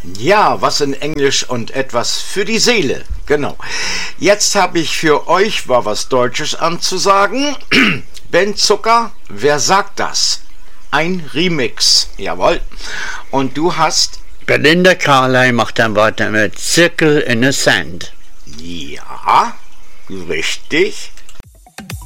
Ja, was in Englisch und etwas für die Seele. Genau. Jetzt habe ich für euch mal was Deutsches anzusagen. Ben Zucker, wer sagt das? Ein Remix. Jawohl. Und du hast... Belinda Carlisle macht dann weiter mit Circle in the Sand. Ja, richtig.